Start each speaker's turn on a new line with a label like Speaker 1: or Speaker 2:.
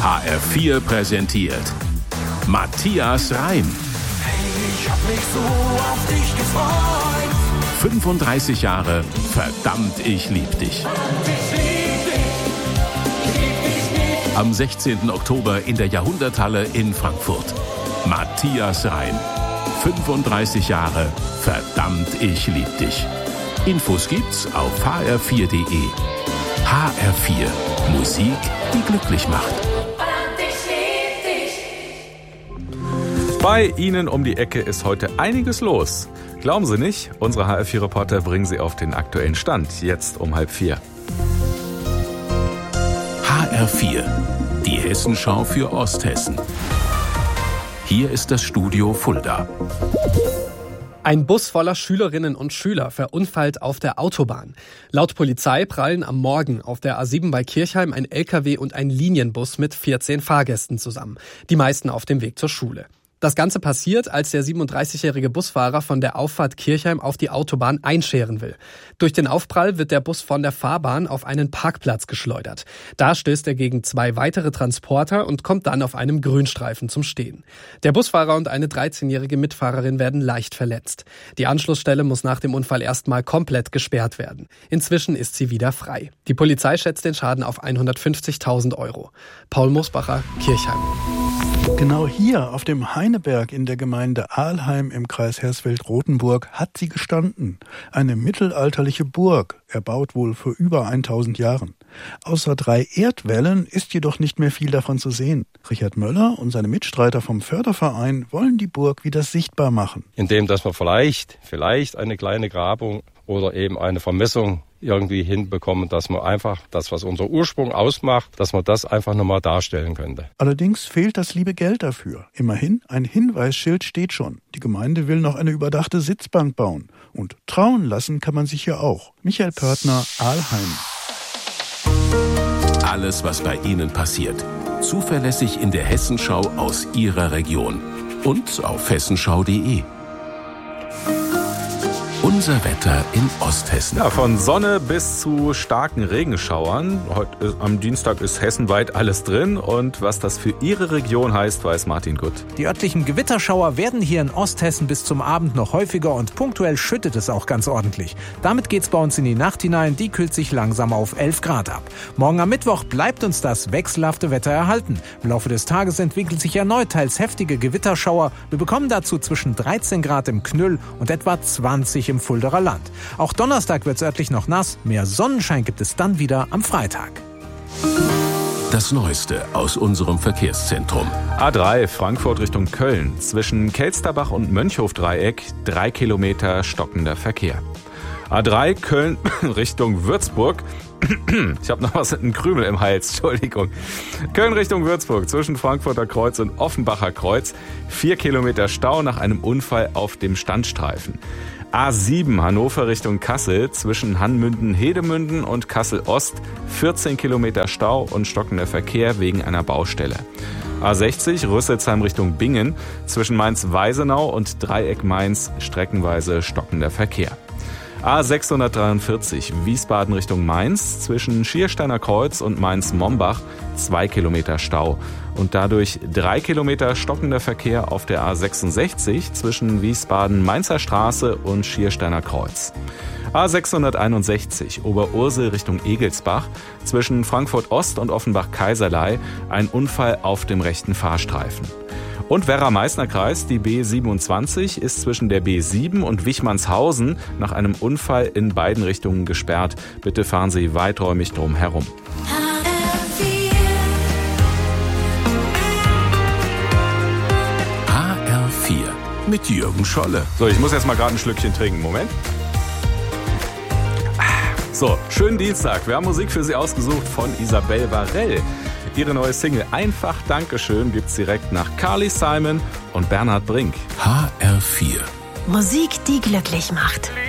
Speaker 1: HR4 präsentiert Matthias Reim.
Speaker 2: Hey, ich hab mich so auf dich gefreut.
Speaker 1: 35 Jahre, verdammt, ich lieb dich. Am 16. Oktober in der Jahrhunderthalle in Frankfurt. Matthias Reim. 35 Jahre, verdammt, ich lieb dich. Infos gibt's auf hr4.de. HR4. Musik, die glücklich macht.
Speaker 3: Bei Ihnen um die Ecke ist heute einiges los. Glauben Sie nicht? Unsere HR4-Reporter bringen Sie auf den aktuellen Stand. Jetzt um 3:30.
Speaker 1: HR4. Die Hessenschau für Osthessen. Hier ist das Studio Fulda.
Speaker 4: Ein Bus voller Schülerinnen und Schüler verunfallt auf der Autobahn. Laut Polizei prallen am Morgen auf der A7 bei Kirchheim ein LKW und ein Linienbus mit 14 Fahrgästen zusammen. Die meisten auf dem Weg zur Schule. Das Ganze passiert, als der 37-jährige Busfahrer von der Auffahrt Kirchheim auf die Autobahn einscheren will. Durch den Aufprall wird der Bus von der Fahrbahn auf einen Parkplatz geschleudert. Da stößt er gegen 2 weitere Transporter und kommt dann auf einem Grünstreifen zum Stehen. Der Busfahrer und eine 13-jährige Mitfahrerin werden leicht verletzt. Die Anschlussstelle muss nach dem Unfall erstmal komplett gesperrt werden. Inzwischen ist sie wieder frei. Die Polizei schätzt den Schaden auf 150.000 Euro. Paul Mosbacher, Kirchheim.
Speaker 5: Genau hier auf dem Heineberg in der Gemeinde Aalheim im Kreis Hersfeld-Rotenburg hat sie gestanden. Eine mittelalterliche Burg, erbaut wohl vor über 1000 Jahren. Außer 3 Erdwällen ist jedoch nicht mehr viel davon zu sehen. Richard Möller und seine Mitstreiter vom Förderverein wollen die Burg wieder sichtbar machen.
Speaker 6: Indem, dass wir vielleicht eine kleine Grabung oder eben eine Vermessung irgendwie hinbekommen, dass man einfach das, was unser Ursprung ausmacht, dass man das einfach nochmal darstellen könnte.
Speaker 5: Allerdings fehlt das liebe Geld dafür. Immerhin, ein Hinweisschild steht schon. Die Gemeinde will noch eine überdachte Sitzbank bauen. Und trauen lassen kann man sich ja auch. Michael Pörtner, Aalheim.
Speaker 1: Alles, was bei Ihnen passiert. Zuverlässig in der Hessenschau aus Ihrer Region. Und auf hessenschau.de. Unser Wetter in Osthessen.
Speaker 3: Ja, von Sonne bis zu starken Regenschauern. Am Dienstag ist hessenweit alles drin. Und was das für Ihre Region heißt, weiß Martin Gutt.
Speaker 7: Die örtlichen Gewitterschauer werden hier in Osthessen bis zum Abend noch häufiger und punktuell schüttet es auch ganz ordentlich. Damit geht's bei uns in die Nacht hinein. Die kühlt sich langsam auf 11 Grad ab. Morgen am Mittwoch bleibt uns das wechselhafte Wetter erhalten. Im Laufe des Tages entwickelt sich erneut teils heftige Gewitterschauer. Wir bekommen dazu zwischen 13 Grad im Knüll und etwa 20 im Fuldaer Land. Auch Donnerstag wird es örtlich noch nass. Mehr Sonnenschein gibt es dann wieder am Freitag.
Speaker 1: Das Neueste aus unserem Verkehrszentrum.
Speaker 3: A3 Frankfurt Richtung Köln. Zwischen Kelsterbach und Mönchhof-Dreieck 3 Kilometer stockender Verkehr. A3 Köln Richtung Würzburg. Ich habe noch was mit einem Krümel im Hals, Entschuldigung. Köln Richtung Würzburg, zwischen Frankfurter Kreuz und Offenbacher Kreuz. 4 Kilometer Stau nach einem Unfall auf dem Standstreifen. A7 Hannover Richtung Kassel, zwischen Hanmünden-Hedemünden und Kassel-Ost. 14 Kilometer Stau und stockender Verkehr wegen einer Baustelle. A60 Rüsselsheim Richtung Bingen, zwischen Mainz-Weisenau und Dreieck Mainz streckenweise stockender Verkehr. A643 Wiesbaden Richtung Mainz, zwischen Schiersteiner Kreuz und Mainz-Mombach 2 Kilometer Stau und dadurch 3 Kilometer stockender Verkehr auf der A66 zwischen Wiesbaden-Mainzer Straße und Schiersteiner Kreuz. A661 Oberursel Richtung Egelsbach, zwischen Frankfurt Ost und Offenbach-Kaiserlei ein Unfall auf dem rechten Fahrstreifen. Und Werra-Meißner-Kreis, die B27 ist zwischen der B7 und Wichmannshausen nach einem Unfall in beiden Richtungen gesperrt. Bitte fahren Sie weiträumig drum herum.
Speaker 1: HR4 mit Jürgen Scholle.
Speaker 3: So, ich muss jetzt mal gerade ein Schlückchen trinken. Moment. So, schönen Dienstag. Wir haben Musik für Sie ausgesucht von Isabelle Varell. Ihre neue Single Einfach Dankeschön gibt's direkt nach Carly Simon und Bernhard Brink.
Speaker 1: HR4.
Speaker 8: Musik, die glücklich macht.